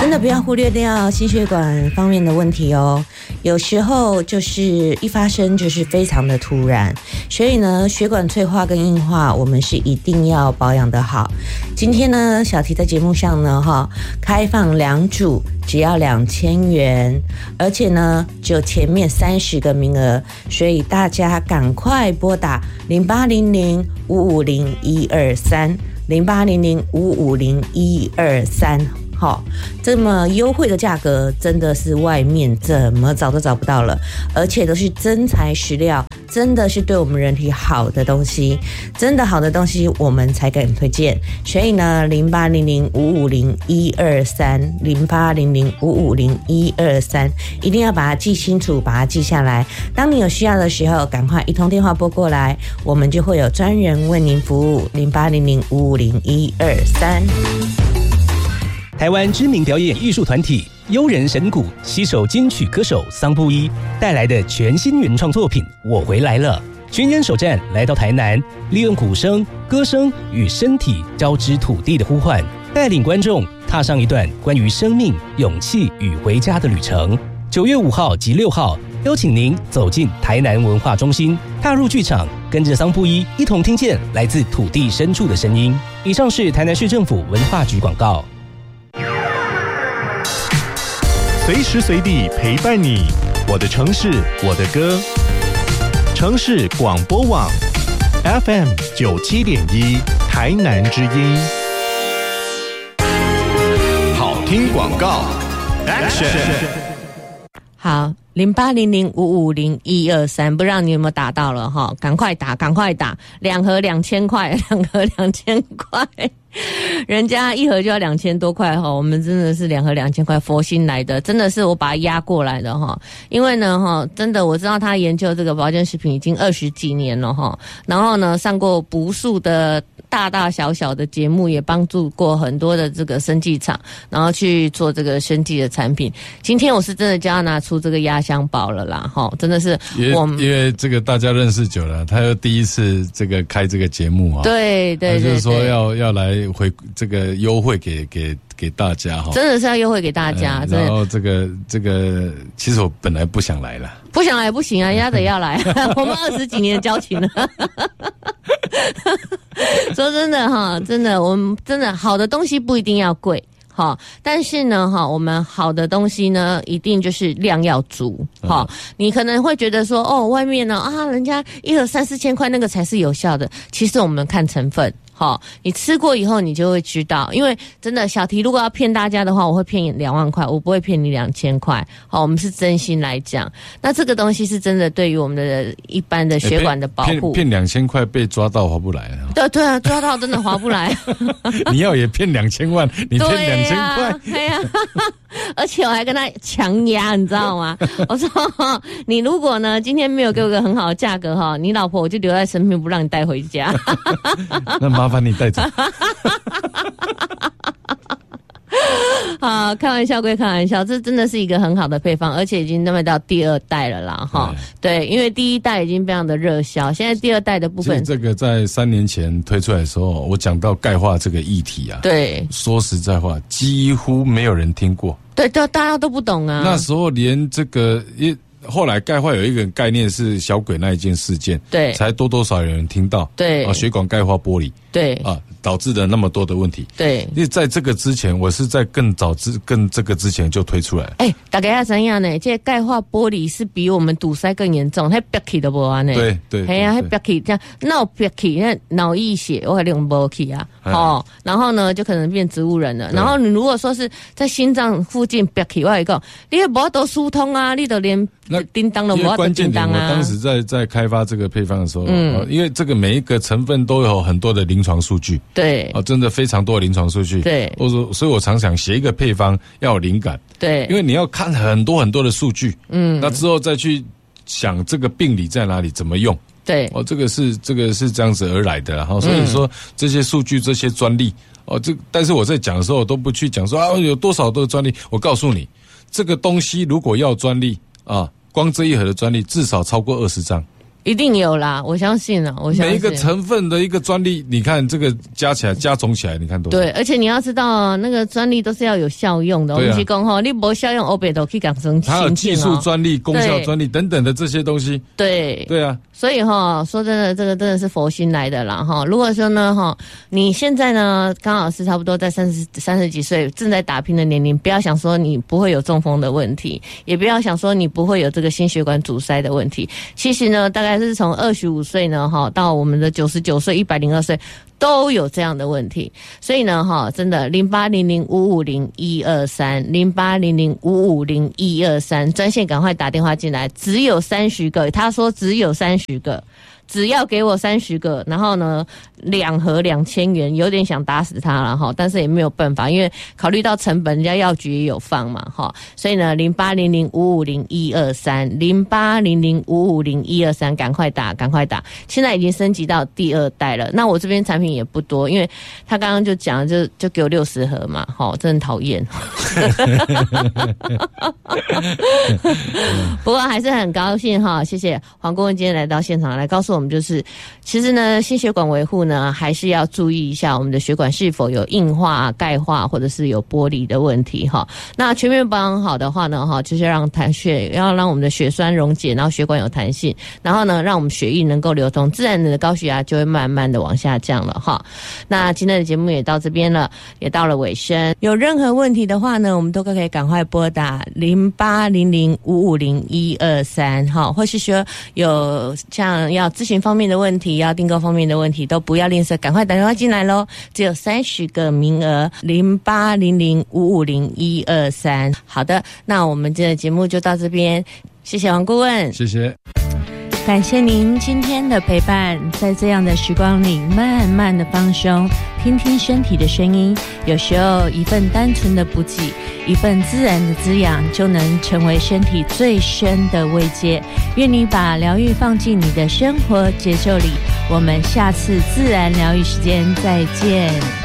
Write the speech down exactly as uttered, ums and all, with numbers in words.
真的不要忽略掉心血管方面的问题哦，有时候就是一发生就是非常的突然，所以呢，血管脆化跟硬化我们是一定要保养的好。今天呢，小提在节目上呢，哈，开放两组，只要两千元，而且呢，只有前面三十个名额，所以大家赶快拨打零八零零五五零一二三零八零零五五零一二三。好，这么优惠的价格真的是外面怎么找都找不到了，而且都是真材实料，真的是对我们人体好的东西，真的好的东西我们才敢推荐。所以呢，零八零零五五零一二三零八零零五五零一二三，一定要把它记清楚，把它记下来。当你有需要的时候，赶快一通电话拨过来，我们就会有专人为您服务。零八零零五五零一二三。 台湾知名表演艺术团体优人神鼓携手金曲歌手桑布伊带来的全新原创作品《我回来了》，巡演首站来到台南，利用鼓声、歌声与身体交织土地的呼唤，带领观众踏上一段关于生命、勇气与回家的旅程。九月五号及六号，邀请您走进台南文化中心，踏入剧场，跟着桑布伊一同听见来自土地深处的声音。以上是台南市政府文化局广告。 随时随地陪伴你，我的城市，我的歌。城市广播网 F M 九七点一，台南之音。好听广告 ，Action。 好，零八零零五五零一二三，不知道你有没有打到了哈？赶快打，赶快打，两盒两千块，两盒两千块。人家一盒就要两千多块哈，我们真的是两盒两千块，佛心来的，真的是我把它压过来的哈。因为呢哈，真的我知道他研究这个保健食品已经二十几年了哈，然后呢上过无数的大大小小的节目，也帮助过很多的这个生技厂，然后去做这个生技的产品。今天我是真的就要拿出这个压箱宝了啦哈，真的是我们因为这个大家认识久了，他又第一次这个开这个节目啊， 对对 对, 对， 就是说要要来回这个优惠给给给大家哈， 真的是要优惠给大家。 嗯、然后这个这个，其实我本来不想来了， 不想来不行啊，人家得要来，我们二十几年的交情了。说真的哈，真的我们真的好的东西不一定要贵。好，但是呢，哈，我们好的东西呢，一定就是量要足。好，嗯、你可能会觉得说，哦，外面呢啊，人家一盒三四千块，那个才是有效的。其实我们看成分。好，你吃过以后你就会知道，因为真的小提如果要骗大家的话，我会骗你两万块，我不会骗你两千块。好，我们是真心来讲，那这个东西是真的对于我们的一般的血管的保护。 骗两千块被抓到划不来啊！ 对对啊，抓到真的划不来。 你要也骗两千万，你骗两千块， 对呀、啊。而且我还跟他强压，你知道吗？我说你如果呢今天没有给我个很好的价格哈，你老婆我就留在身边，不让你带回家。 那麻烦你带走。 好，开玩笑归开玩笑，这真的是一个很好的配方，而且已经卖到第二代了啦，哈。对，因为第一代已经非常的热销，现在第二代的部分， 这个在三年前推出来的时候，我讲到钙化这个议题啊， 对， 说实在话，几乎没有人听过， 对，都大家都不懂啊。 那时候连这个一。后来钙化有一个概念是小鬼那一件事件， 对， 才多多少有人听到， 对啊，血管钙化剥离， 对啊，导致的那么多的问题， 对。 因为在这个之前，我是在更早之更这个之前就推出来。 哎、欸，大家要怎样呢？这钙化剥离是比我们堵塞更严重，它憋气都不完呢。 对对， 哎呀，它憋气这样脑憋气，那脑溢血，我还用不气啊，哦，然后呢就可能变植物人了。然后你如果说是在心脏附近憋气，我一个，你也无都疏通啊，你都连叮当都无。 关键点，我当时在在开发这个配方的时候，嗯，因为这个每一个成分都有很多的临床数据， 对， 啊，真的非常多的临床数据， 对， 我说，所以我常想写一个配方要有灵感， 对， 因为你要看很多很多的数据，嗯，那之后再去想这个病理在哪里，怎么用， 对， 哦，这个是这个是这样子而来的，然后所以说这些数据、这些专利，哦，这但是我在讲的时候，我都不去讲说啊有多少的专利，我告诉你，这个东西如果要专利啊。光这一盒的专利至少超过二十张， 一定有啦，我相信啊，我相信每一个成分的一个专利，你看这个加起来加总起来，你看多少？ 对，而且你要知道，那个专利都是要有效用的。我们是讲吼，你没效用，欧北都可以讲成。 还有技术专利、功效专利等等的这些东西。 对对啊， 所以哈，说真的，这个真的是佛心来的啦哈。如果说呢哈，你现在呢刚好是差不多在三十三十几岁正在打拼的年龄，不要想说你不会有中风的问题，也不要想说你不会有这个心血管阻塞的问题。其实呢，大概是从二十五岁呢哈到我们的九十九岁、一百零二岁。都有这样的问题，所以呢，哈，真的零八零零五五零一二三零八零零五五零一二三专线赶快打电话进来，只有三十个，他说只有三十个。只要给我三十个，然后呢，两盒两千元，有点想打死他了哈，但是也没有办法，因为考虑到成本，人家药局也有放嘛哈，所以呢，零八零零五五零一二三零八零零五五零一二三，赶快打，赶快打！现在已经升级到第二代了。那我这边产品也不多，因为他刚刚就讲，就就给我六十盒嘛，哈，真的讨厌。不过还是很高兴哈，谢谢黄顾问今天来到现场来告诉我们。我们就是，其实呢，心血管维护呢，还是要注意一下我们的血管是否有硬化、钙化，或者是有剥离的问题哈。那全面保养好的话呢，哈，就是让弹血，要让我们的血栓溶解，然后血管有弹性，然后呢，让我们血液能够流通，自然的高血压就会慢慢的往下降了哈。那今天的节目也到这边了，也到了尾声。有任何问题的话呢，我们都可以赶快拨打零八零零五五零一二三哈，或是说有像要咨询方面的问题，要订购方面的问题，都不要吝啬，赶快打电话进来咯，只有三十个名额，零八零零五五零一二三。好的，那我们今天的节目就到这边，谢谢黄顾问， 谢谢。 感谢您今天的陪伴，在这样的时光里慢慢的放松，听听身体的声音，有时候一份单纯的补给，一份自然的滋养，就能成为身体最深的慰藉。愿你把疗愈放进你的生活节奏里，我们下次自然疗愈时间再见。